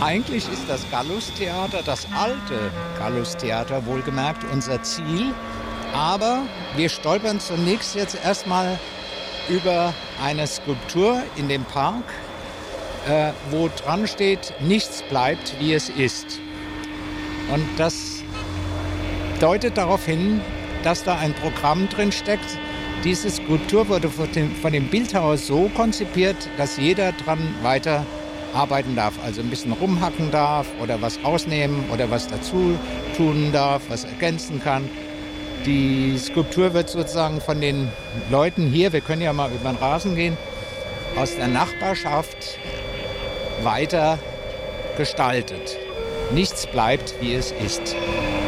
Eigentlich ist das Gallus-Theater, das alte Gallus-Theater wohlgemerkt, unser Ziel. Aber wir stolpern zunächst jetzt erstmal über eine Skulptur in dem Park, wo dran steht, nichts bleibt, wie es ist. Und das deutet darauf hin, dass da ein Programm drin steckt. Diese Skulptur wurde von dem Bildhauer so konzipiert, dass jeder dran weiter arbeiten darf. Also ein bisschen rumhacken darf oder was rausnehmen oder was dazu tun darf, was ergänzen kann. Die Skulptur wird sozusagen von den Leuten hier, wir können ja mal über den Rasen gehen, aus der Nachbarschaft weiter gestaltet. Nichts bleibt, wie es ist.